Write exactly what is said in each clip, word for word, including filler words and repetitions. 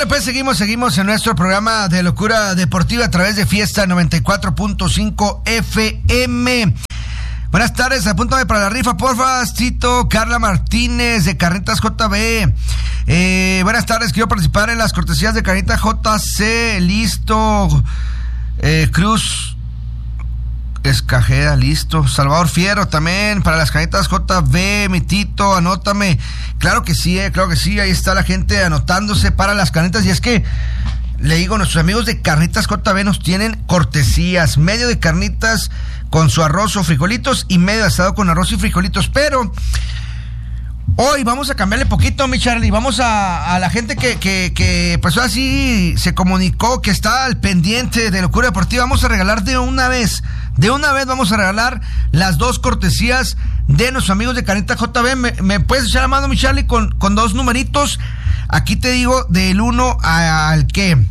Bueno, pues seguimos, seguimos en nuestro programa de Locura Deportiva a través de Fiesta noventa y cuatro punto cinco F M. Buenas tardes, apúntame para la rifa, porfa, Tito. Carla Martínez de Carnitas J B. Eh, buenas tardes, quiero participar en las cortesías de Carnitas J C. Listo. Eh, Cruz Escajeda, listo. Salvador Fierro también para las Carnitas J B. Mi Tito, anótame. Claro que sí, eh, claro que sí. Ahí está la gente anotándose para las carnitas. Y es que le digo, nuestros amigos de Carnitas J B nos tienen cortesías. Medio de carnitas con su arroz o frijolitos y medio asado con arroz y frijolitos. Pero hoy vamos a cambiarle poquito, mi Charlie. Vamos a, a la gente que, que, que pues así se comunicó, que está al pendiente de Locura Deportiva. Vamos a regalar de una vez, de una vez vamos a regalar las dos cortesías de nuestros amigos de Carnitas J B. Me, me puedes echar la mano, mi Charlie, con, con dos numeritos. Aquí te digo del uno al que...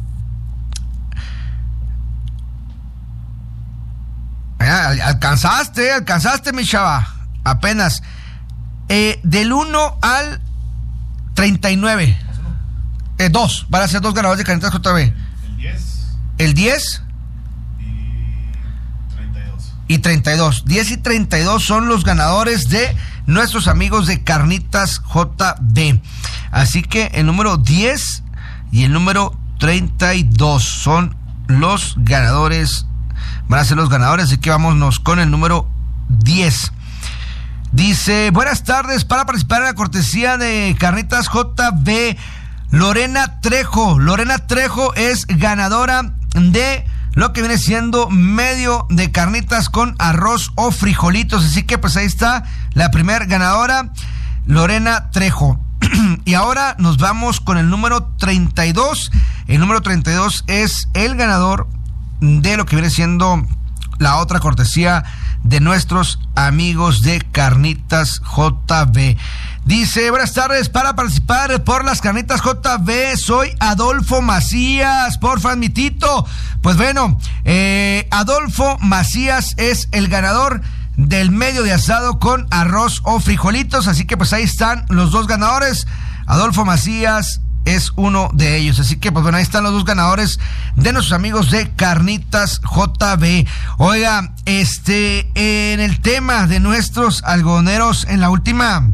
Alcanzaste, alcanzaste, mi chava. Apenas. Eh, del uno al treinta y nueve. Eh, dos. Van a ser dos ganadores de Carnitas J B. El diez. El diez. Y treinta y dos. Y treinta y dos. diez y treinta y dos son los ganadores de nuestros amigos de Carnitas J B. Así que el número diez y el número treinta y dos son los ganadores. Van a ser los ganadores, así que vámonos con el número diez. Dice, buenas tardes, para participar en la cortesía de Carnitas J B, Lorena Trejo. Lorena Trejo es ganadora de lo que viene siendo medio de carnitas con arroz o frijolitos. Así que pues ahí está la primer ganadora, Lorena Trejo. Y ahora nos vamos con el número treinta y dos. El número treinta y dos es el ganador de lo que viene siendo la otra cortesía de nuestros amigos de Carnitas J B. Dice, buenas tardes, para participar por las Carnitas J B soy Adolfo Macías, porfa, mi Tito. Pues bueno, eh, Adolfo Macías es el ganador del medio de asado con arroz o frijolitos, así que pues ahí están los dos ganadores. Adolfo Macías es uno de ellos, así que pues bueno, ahí están los dos ganadores de nuestros amigos de Carnitas J B. Oiga, este, en el tema de nuestros algodoneros, en la última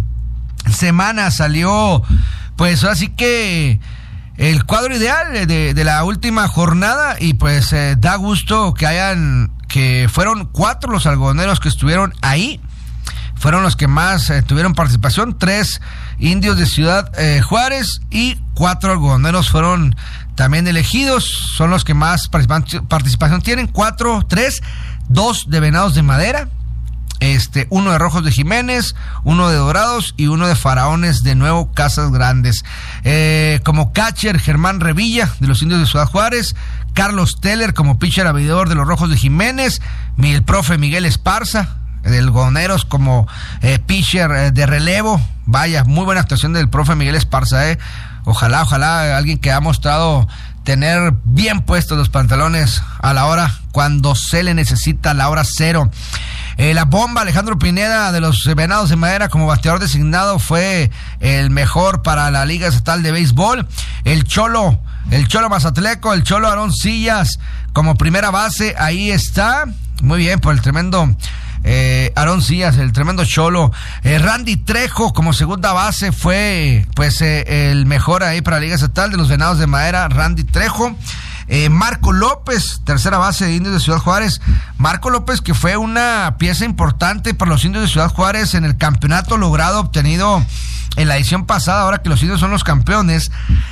semana salió, pues así que el cuadro ideal de, de la última jornada, y pues eh, da gusto que hayan, que fueron cuatro los algodoneros que estuvieron ahí. Fueron los que más eh, tuvieron participación, tres indios de Ciudad eh, Juárez y cuatro algodoneros fueron también elegidos, son los que más participación, participación tienen, cuatro, tres, dos de Venados de Madera, este, uno de Rojos de Jiménez, uno de Dorados y uno de Faraones de Nuevo Casas Grandes. Eh, como catcher, Germán Revilla de los indios de Ciudad Juárez, Carlos Teller como pitcher abridor de los Rojos de Jiménez, el profe Miguel Esparza del Algodoneros como eh, pitcher eh, de relevo. Vaya, muy buena actuación del profe Miguel Esparza, eh. Ojalá, ojalá alguien que ha mostrado tener bien puestos los pantalones a la hora cuando se le necesita, a la hora cero. Eh, la bomba Alejandro Pineda de los Venados de Madera como bateador designado fue el mejor para la Liga Estatal de Béisbol. El Cholo, el Cholo Mazatleco, el Cholo Aarón Sillas como primera base, ahí está. Muy bien por el tremendo Eh, Aarón Sillas, el tremendo Cholo. eh, Randy Trejo como segunda base fue pues eh, el mejor ahí para la Liga Estatal de los Venados de Madera, Randy Trejo. eh, Marco López, tercera base de Indios de Ciudad Juárez. Marco López, que fue una pieza importante para los Indios de Ciudad Juárez en el campeonato logrado, obtenido en la edición pasada, ahora que los Indios son los campeones.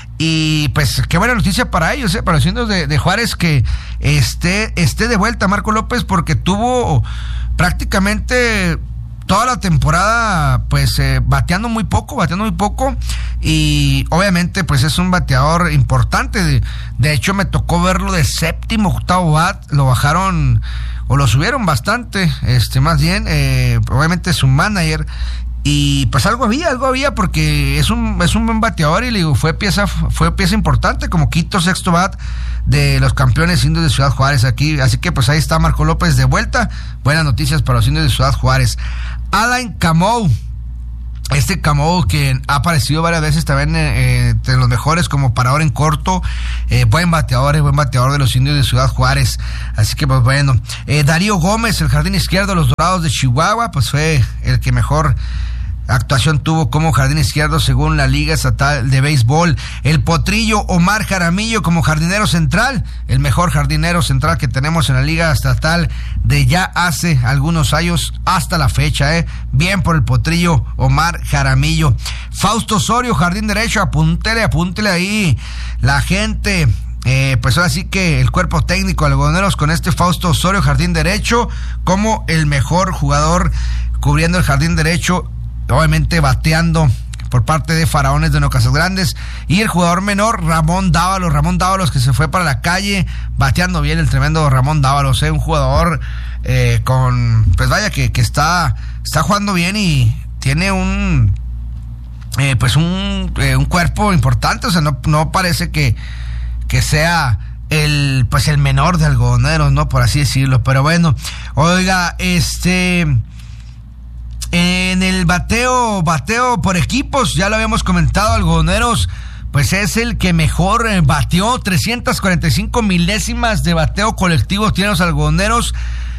Y pues qué buena noticia para ellos, eh, para los Indios de, de Juárez, que esté, esté de vuelta Marco López, porque tuvo prácticamente toda la temporada pues eh, bateando muy poco, bateando muy poco, y obviamente pues es un bateador importante. De, de hecho me tocó verlo de séptimo, octavo bat, lo bajaron o lo subieron bastante, este más bien, eh, obviamente su manager. Y pues algo había, algo había, porque es un es un buen bateador, y le digo, fue pieza fue pieza importante como quinto, sexto bat de los campeones indios de Ciudad Juárez aquí. Así que pues ahí está Marco López de vuelta. Buenas noticias para los indios de Ciudad Juárez. Alain Camou, Este Camo, que ha aparecido varias veces también eh, entre los mejores como parador en corto, eh, buen bateador, eh, buen bateador de los Indios de Ciudad Juárez. Así que pues bueno, eh, Darío Gómez, el jardín izquierdo de los Dorados de Chihuahua, pues fue el que mejor actuación tuvo como jardín izquierdo según la Liga Estatal de Béisbol. El Potrillo Omar Jaramillo como jardinero central, el mejor jardinero central que tenemos en la Liga Estatal de ya hace algunos años hasta la fecha, eh. Bien por el Potrillo Omar Jaramillo. Fausto Osorio, jardín derecho, apúntele, apúntele ahí la gente. Eh, pues ahora sí que el cuerpo técnico de Algodoneros con este Fausto Osorio, jardín derecho, como el mejor jugador cubriendo el jardín derecho, obviamente bateando por parte de Faraones de Nocasas Grandes. Y el jugador menor, Ramón Dávalos, Ramón Dávalos, que se fue para la calle, bateando bien el tremendo Ramón Dávalos, eh, un jugador eh, con, pues vaya, que, que está, está jugando bien y tiene un, eh, pues un, eh, un cuerpo importante, o sea, no, no parece que, que sea el, pues el menor de Algodoneros, ¿no? Por así decirlo, pero bueno, oiga, este... En el bateo, bateo por equipos, ya lo habíamos comentado, Algodoneros, pues es el que mejor bateó, trescientas cuarenta y cinco milésimas de bateo colectivo tienen los Algodoneros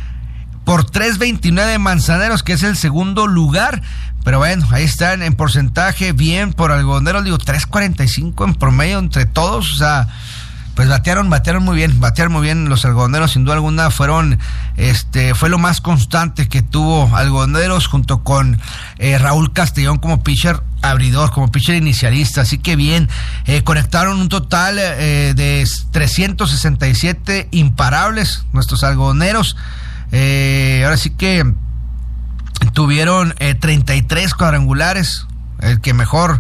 por trescientos veintinueve de Manzaneros, que es el segundo lugar. Pero bueno, ahí están en porcentaje bien por Algodoneros, digo, trescientos cuarenta y cinco en promedio entre todos, o sea, pues batearon, batearon muy bien, batearon muy bien los Algodoneros, sin duda alguna fueron, este, fue lo más constante que tuvo Algodoneros junto con eh, Raúl Castellón como pitcher abridor, como pitcher inicialista, así que bien, eh, conectaron un total eh, de trescientos sesenta y siete imparables nuestros Algodoneros, eh, ahora sí que tuvieron eh, treinta y tres cuadrangulares, el que mejor,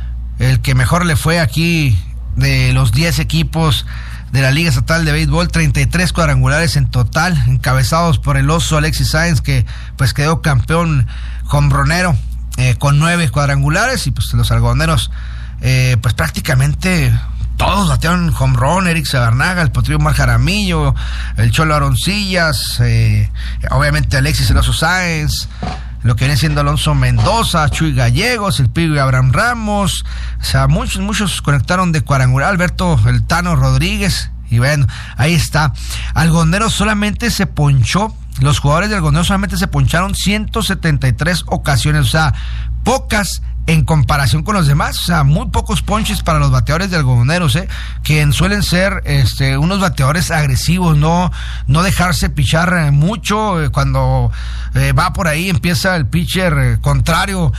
el que mejor le fue aquí de los diez equipos de la Liga Estatal de Béisbol, treinta y tres cuadrangulares en total, encabezados por el oso Alexis Sáenz, que pues quedó campeón jonronero eh, con nueve cuadrangulares, y pues los Algodoneros eh, pues prácticamente todos batearon jonrón, Eric Sabarnaga, el Potrillo Omar Jaramillo, el Cholo Aroncillas, eh, obviamente Alexis el oso Sáenz, lo que viene siendo Alonso Mendoza, Chuy Gallegos, el Pibe Abraham Ramos, o sea, muchos, muchos conectaron de cuadrangular, Alberto el Tano Rodríguez, y bueno, ahí está. Algodoneros solamente se ponchó, los jugadores de Algodoneros solamente se poncharon ciento setenta y tres ocasiones, o sea, pocas en comparación con los demás, o sea, muy pocos ponches para los bateadores de Algodoneros, eh, que suelen ser este, unos bateadores agresivos, no, no dejarse pichar mucho, eh, cuando eh, va por ahí, empieza el pitcher eh, contrario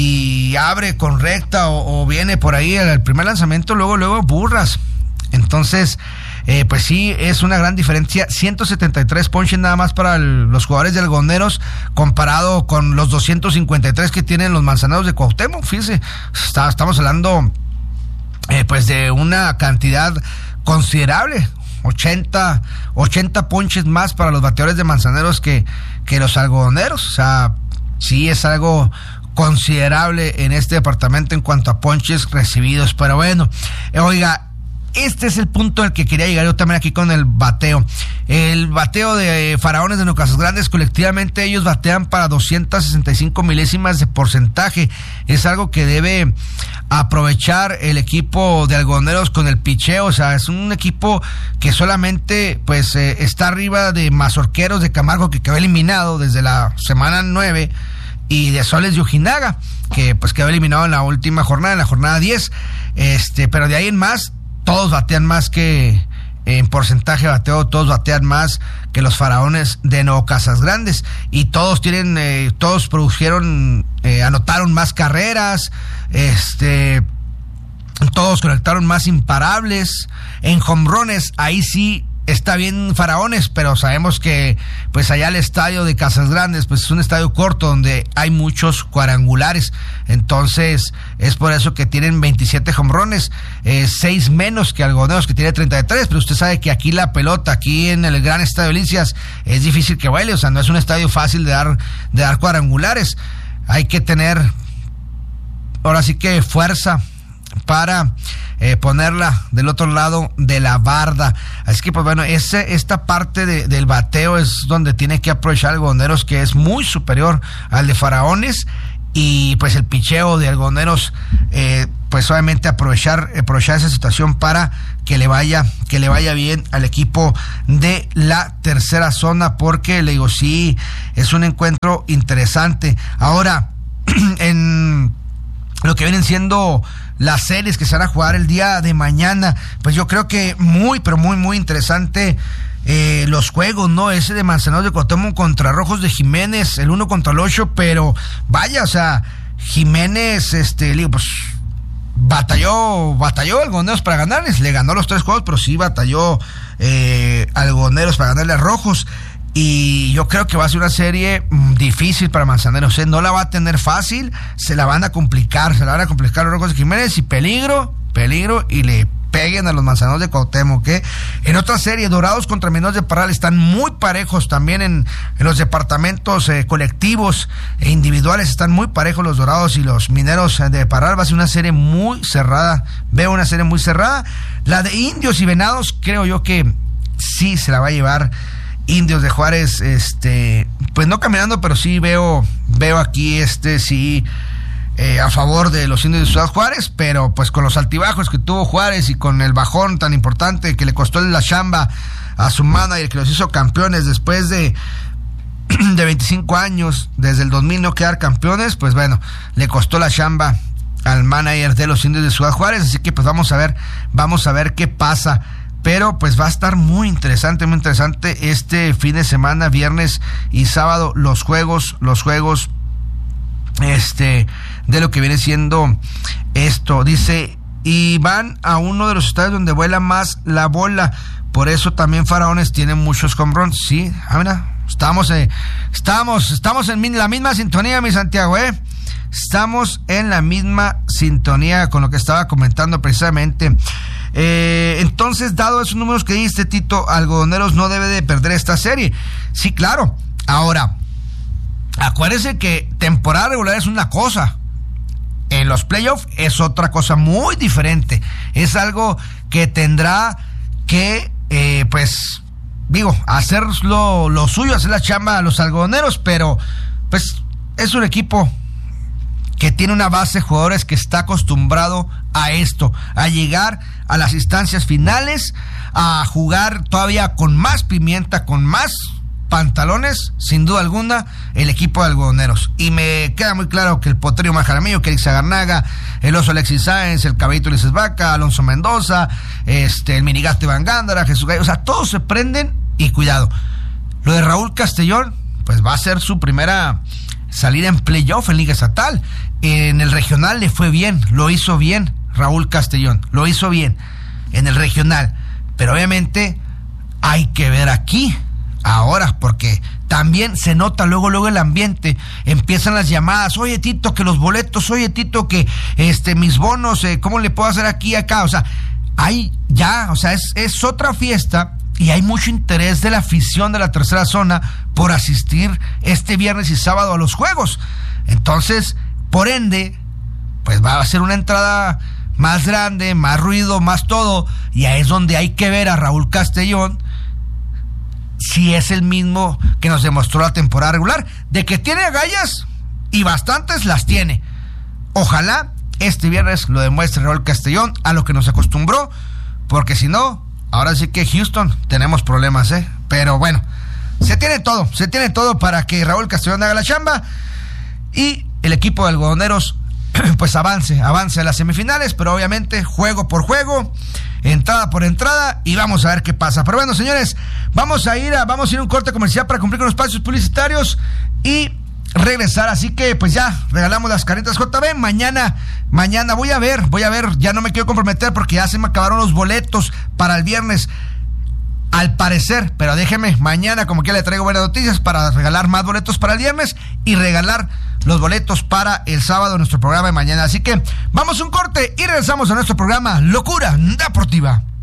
y abre con recta o, o viene por ahí el, el primer lanzamiento, luego, luego burras. Entonces, eh, pues sí, es una gran diferencia. ciento setenta y tres ponches nada más para el, los jugadores de Algodoneros, comparado con los doscientos cincuenta y tres que tienen los Manzaneros de Cuauhtémoc. Fíjese, está, estamos hablando eh, pues de una cantidad considerable. ochenta, ochenta ponches más para los bateadores de Manzaneros que, que los Algodoneros. O sea, sí es algo considerable en este departamento en cuanto a ponches recibidos. Pero bueno, eh, oiga, este es el punto al que quería llegar yo también aquí con el bateo. El bateo de Faraones de Nocasas Grandes, colectivamente ellos batean para doscientas sesenta y cinco milésimas de porcentaje. Es algo que debe aprovechar el equipo de Algodoneros con el picheo. O sea, es un equipo que solamente pues eh, está arriba de Mazorqueros de Camargo, que quedó eliminado desde la semana nueve, y de Soles de Ojinaga, que pues quedó eliminado en la última jornada, en la jornada diez. Este, pero de ahí en más, todos batean más que, en porcentaje de bateo, todos batean más que los Faraones de Nocasas Grandes, y todos tienen, eh, todos produjeron, eh, anotaron más carreras, este, todos conectaron más imparables. En jonrones, ahí sí está bien Faraones, pero sabemos que pues allá el estadio de Casas Grandes pues es un estadio corto donde hay muchos cuadrangulares, entonces es por eso que tienen veintisiete jonrones, eh, seis menos que Algodoneros, que tiene treinta y tres, pero usted sabe que aquí la pelota, aquí en el gran estadio Licias, es difícil que baile, o sea, no es un estadio fácil de dar, de dar cuadrangulares, hay que tener ahora sí que fuerza para eh, ponerla del otro lado de la barda. Así que pues bueno, ese, esta parte de, del bateo es donde tiene que aprovechar Algodoneros, que es muy superior al de Faraones, y pues el picheo de Algodoneros, eh, pues obviamente aprovechar, aprovechar esa situación para que le vaya, que le vaya bien al equipo de la tercera zona, porque le digo, sí, es un encuentro interesante. Ahora, en lo que vienen siendo las series que se van a jugar el día de mañana, pues yo creo que muy, pero muy, muy interesante eh, los juegos, ¿no? Ese de Manzanares de Cuauhtémoc contra Rojos de Jiménez, el uno contra el ocho, pero vaya, o sea, Jiménez, este, digo, pues batalló, batalló Algodoneros para ganarles, le ganó los tres juegos, pero sí batalló eh, Algodoneros para ganarle a Rojos. Y yo creo que va a ser una serie difícil para Manzaneros, ¿eh? No la va a tener fácil, se la van a complicar, se la van a complicar los Rojos de Jiménez, y peligro, peligro, y le peguen a los Manzaneros de Cuauhtémoc, ¿eh? En otra serie, Dorados contra Mineros de Parral, están muy parejos también en, en los departamentos eh, colectivos e individuales, están muy parejos los Dorados y los Mineros de Parral. Va a ser una serie muy cerrada, veo una serie muy cerrada. La de Indios y Venados, creo yo que sí se la va a llevar Indios de Juárez, este, pues no caminando, pero sí veo, veo aquí este, sí, eh, a favor de los Indios de Ciudad Juárez, pero pues con los altibajos que tuvo Juárez y con el bajón tan importante que le costó la chamba a su manager, que los hizo campeones después de, de veinticinco años, desde el dos mil no quedar campeones, pues bueno, le costó la chamba al manager de los Indios de Ciudad Juárez, así que pues vamos a ver, vamos a ver qué pasa. Pero pues va a estar muy interesante, muy interesante este fin de semana, viernes y sábado, los juegos, los juegos, este, de lo que viene siendo esto. Dice, y van a uno de los estadios donde vuela más la bola, por eso también Faraones tienen muchos home runs. Sí, ah, mira, estamos, eh, estamos, estamos en la misma sintonía, mi Santiago, eh. Estamos en la misma sintonía con lo que estaba comentando precisamente. Eh, entonces, dado esos números que diste, Tito, Algodoneros no debe de perder esta serie. Sí, claro. Ahora, acuérdense que temporada regular es una cosa, en los playoffs es otra cosa muy diferente. Es algo que tendrá que, eh, pues, digo, hacer lo, lo suyo, hacer la chamba a los Algodoneros, pero, pues, es un equipo que tiene una base de jugadores que está acostumbrado a esto, a llegar a las instancias finales, a jugar todavía con más pimienta, con más pantalones, sin duda alguna, el equipo de Algodoneros. Y me queda muy claro que el Potrillo Majaramillo, que Elix Agarnaga, el Oso Alexis Sáenz, el Caballito Ulises Vaca, Alonso Mendoza, este, el Minigato Iván Gándara, Jesús Gallo, o sea, todos se prenden y cuidado. Lo de Raúl Castellón, pues va a ser su primera salida en playoff en Liga Estatal. En el regional le fue bien, lo hizo bien Raúl Castellón, lo hizo bien en el regional, pero obviamente hay que ver aquí ahora, porque también se nota luego luego el ambiente, empiezan las llamadas, oye Tito, que los boletos, oye Tito, que este mis bonos, eh, ¿cómo le puedo hacer aquí y acá? O sea, hay ya, o sea, es, es otra fiesta. Y hay mucho interés de la afición de la tercera zona por asistir este viernes y sábado a los juegos. Entonces, por ende, pues va a ser una entrada más grande, más ruido, más todo. Y ahí es donde hay que ver a Raúl Castellón si es el mismo que nos demostró la temporada regular. De que tiene agallas, y bastantes las tiene. Ojalá este viernes lo demuestre Raúl Castellón a lo que nos acostumbró, porque si no, ahora sí que Houston tenemos problemas, ¿eh? Pero bueno, se tiene todo, se tiene todo para que Raúl Castellón haga la chamba y el equipo de Algodoneros pues avance, avance a las semifinales, pero obviamente juego por juego, entrada por entrada, y vamos a ver qué pasa. Pero bueno, señores, vamos a ir a, vamos a ir a un corte comercial para cumplir con los espacios publicitarios y regresar, así que pues ya regalamos las carretas J B. Mañana, mañana voy a ver, voy a ver, ya no me quiero comprometer porque ya se me acabaron los boletos para el viernes, al parecer, pero déjeme, mañana como que le traigo buenas noticias para regalar más boletos para el viernes y regalar los boletos para el sábado, nuestro programa de mañana. Así que vamos a un corte y regresamos a nuestro programa Locura Deportiva.